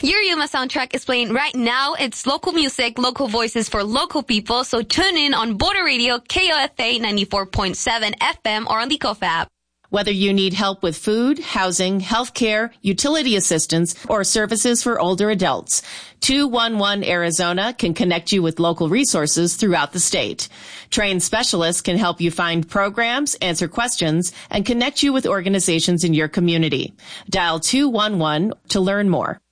Your Yuma soundtrack is playing right now. It's local music, local voices for local people. So tune in on Border Radio, KOFA 94.7 FM or on the KOFA app. Whether you need help with food, housing, healthcare, utility assistance, or services for older adults, 211 Arizona can connect you with local resources throughout the state. Trained specialists can help you find programs, answer questions, and connect you with organizations in your community. Dial 211 to learn more.